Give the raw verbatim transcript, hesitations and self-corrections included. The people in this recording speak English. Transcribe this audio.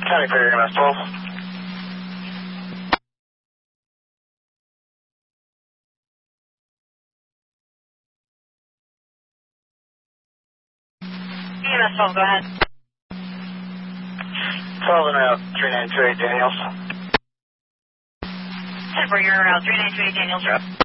County Clear, M S twelve. E M S twelve, go ahead. twelve and out, three nine two eight Daniels. ten for your route, three nine two eight Daniels. Yep.